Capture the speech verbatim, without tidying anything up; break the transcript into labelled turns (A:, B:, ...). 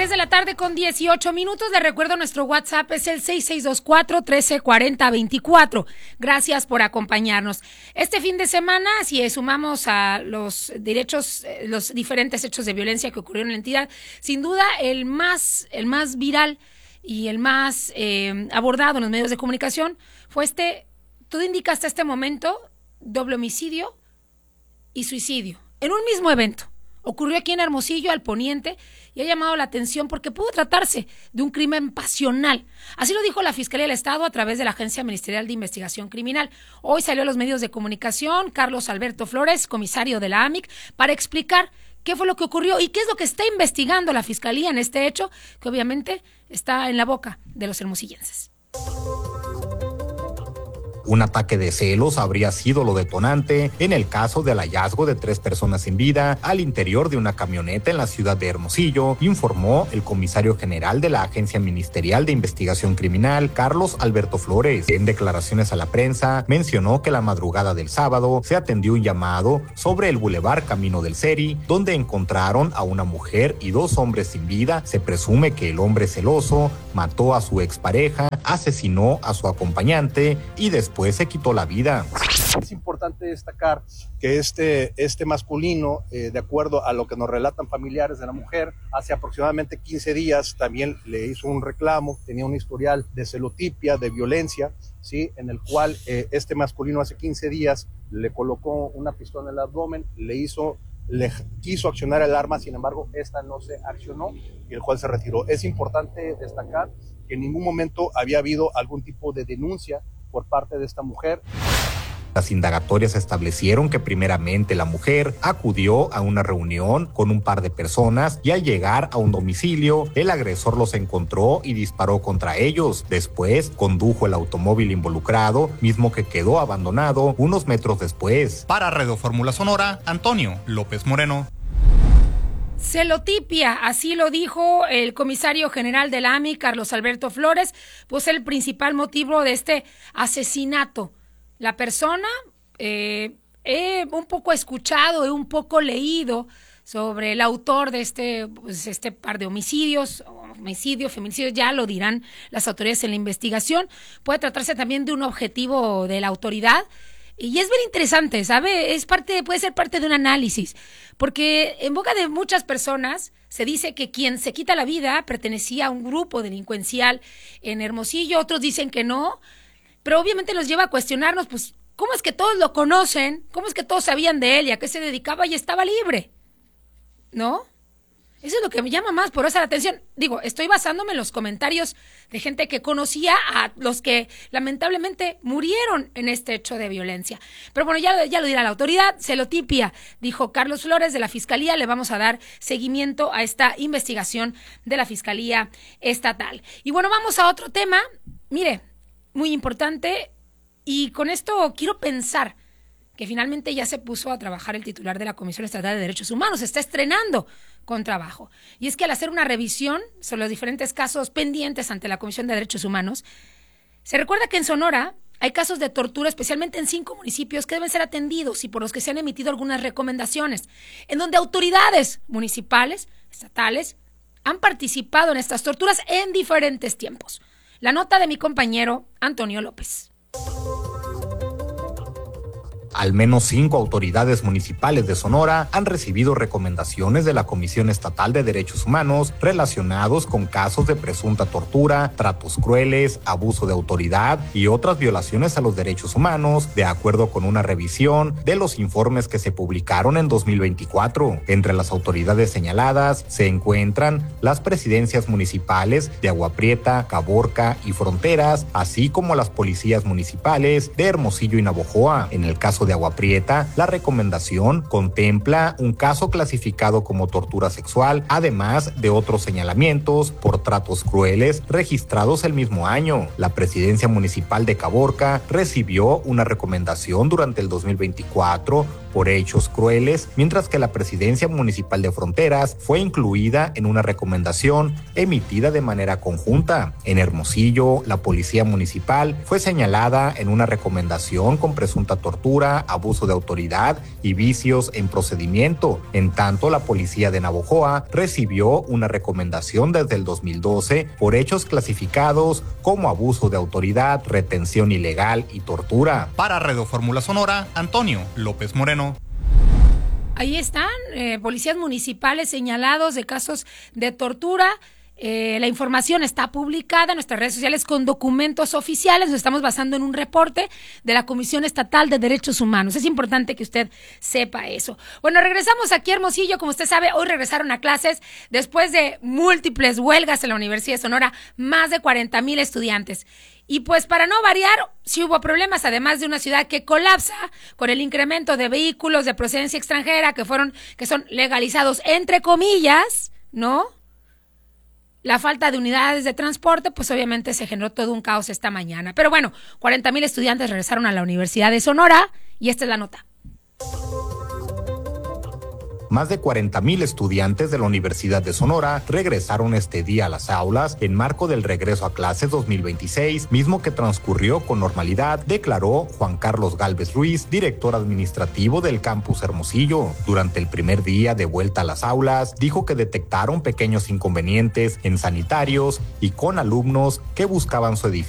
A: tres de la tarde con dieciocho minutos. Les recuerdo, nuestro WhatsApp es el seis seis dos cuatro, uno tres cuatro cero, dos cuatro. Gracias por acompañarnos. Este fin de semana, si sumamos a los derechos, los diferentes hechos de violencia que ocurrieron en la entidad, sin duda el más, el más viral y el más eh, abordado en los medios de comunicación fue este, tú indicas hasta este momento, doble homicidio y suicidio en un mismo evento. Ocurrió aquí en Hermosillo, al poniente, y ha llamado la atención porque pudo tratarse de un crimen pasional. Así lo dijo la Fiscalía del Estado a través de la Agencia Ministerial de Investigación Criminal. Hoy salió a los medios de comunicación Carlos Alberto Flores, comisario de la A M I C, para explicar qué fue lo que ocurrió y qué es lo que está investigando la Fiscalía en este hecho, que obviamente está en la boca de los hermosillenses.
B: Un ataque de celos habría sido lo detonante en el caso del hallazgo de tres personas sin vida al interior de una camioneta en la ciudad de Hermosillo, informó el comisario general de la Agencia Ministerial de Investigación Criminal, Carlos Alberto Flores. En declaraciones a la prensa, mencionó que la madrugada del sábado se atendió un llamado sobre el bulevar Camino del Seri, donde encontraron a una mujer y dos hombres sin vida. Se presume que el hombre celoso mató a su expareja, asesinó a su acompañante y después Después se quitó la vida.
C: Es importante destacar que este, este masculino, eh, de acuerdo a lo que nos relatan familiares de la mujer, hace aproximadamente quince días también le hizo un reclamo, tenía un historial de celotipia, de violencia, ¿sí? En el cual eh, este masculino hace quince días le colocó una pistola en el abdomen, le hizo, le quiso accionar el arma, sin embargo, esta no se accionó y el cual se retiró. Es importante destacar que en ningún momento había habido algún tipo de denuncia por parte de esta mujer.
B: Las indagatorias establecieron que primeramente la mujer acudió a una reunión con un par de personas y al llegar a un domicilio, el agresor los encontró y disparó contra ellos. Después condujo el automóvil involucrado, mismo que quedó abandonado unos metros después.
D: Para Radio Fórmula Sonora, Antonio López Moreno.
A: Celotipia, así lo dijo el comisario general de la A M I, Carlos Alberto Flores, pues el principal motivo de este asesinato. La persona, eh, he un poco escuchado, he un poco leído sobre el autor de este, pues este par de homicidios, homicidio, feminicidio, ya lo dirán las autoridades en la investigación. Puede tratarse también de un objetivo de la autoridad. Y es bien interesante, ¿sabe? Es parte, puede ser parte de un análisis, porque en boca de muchas personas se dice que quien se quita la vida pertenecía a un grupo delincuencial en Hermosillo, otros dicen que no, pero obviamente los lleva a cuestionarnos, pues, ¿cómo es que todos lo conocen? ¿Cómo es que todos sabían de él y a qué se dedicaba y estaba libre? ¿No? Eso es lo que me llama más por esa la atención. Digo, estoy basándome en los comentarios de gente que conocía a los que lamentablemente murieron en este hecho de violencia. Pero bueno, ya, ya lo dirá la autoridad. Celotipia, dijo Carlos Flores de la Fiscalía. Le vamos a dar seguimiento a esta investigación de la Fiscalía Estatal. Y bueno, vamos a otro tema. Mire, muy importante. Y con esto quiero pensar que finalmente ya se puso a trabajar el titular de la Comisión Estatal de Derechos Humanos, se está estrenando con trabajo. Y es que al hacer una revisión sobre los diferentes casos pendientes ante la Comisión de Derechos Humanos, se recuerda que en Sonora hay casos de tortura, especialmente en cinco municipios, que deben ser atendidos y por los que se han emitido algunas recomendaciones, en donde autoridades municipales, estatales, han participado en estas torturas en diferentes tiempos. La nota de mi compañero Antonio López.
B: Al menos cinco autoridades municipales de Sonora han recibido recomendaciones de la Comisión Estatal de Derechos Humanos relacionados con casos de presunta tortura, tratos crueles, abuso de autoridad y otras violaciones a los derechos humanos, de acuerdo con una revisión de los informes que se publicaron en dos mil veinticuatro. Entre las autoridades señaladas se encuentran las presidencias municipales de Agua Prieta, Caborca y Fronteras, así como las policías municipales de Hermosillo y Navojoa. En el caso de Agua Prieta, la recomendación contempla un caso clasificado como tortura sexual, además de otros señalamientos por tratos crueles registrados el mismo año. La presidencia municipal de Caborca recibió una recomendación durante el dos mil veinticuatro por hechos crueles, mientras que la Presidencia Municipal de Fronteras fue incluida en una recomendación emitida de manera conjunta. En Hermosillo, la Policía Municipal fue señalada en una recomendación con presunta tortura, abuso de autoridad y vicios en procedimiento. En tanto, la Policía de Navojoa recibió una recomendación desde el dos mil doce por hechos clasificados como abuso de autoridad, retención ilegal y tortura.
D: Para Radio Fórmula Sonora, Antonio López Moreno.
A: Ahí están, eh, policías municipales señalados de casos de tortura. Eh, la información está publicada en nuestras redes sociales con documentos oficiales. Nos estamos basando en un reporte de la Comisión Estatal de Derechos Humanos. Es importante que usted sepa eso. Bueno, regresamos aquí a Hermosillo. Como usted sabe, hoy regresaron a clases después de múltiples huelgas en la Universidad de Sonora, más de cuarenta mil estudiantes. Y pues para no variar, sí hubo problemas, además de una ciudad que colapsa con el incremento de vehículos de procedencia extranjera que fueron, que son legalizados entre comillas, ¿no? La falta de unidades de transporte, pues obviamente se generó todo un caos esta mañana. Pero bueno, cuarenta mil estudiantes regresaron a la Universidad de Sonora y esta es la nota.
B: Más de cuarenta mil estudiantes de la Universidad de Sonora regresaron este día a las aulas en marco del regreso a clases dos mil veintiséis, mismo que transcurrió con normalidad, declaró Juan Carlos Gálvez Ruiz, director administrativo del campus Hermosillo. Durante el primer día de vuelta a las aulas, dijo que detectaron pequeños inconvenientes en sanitarios y con alumnos que buscaban su edificio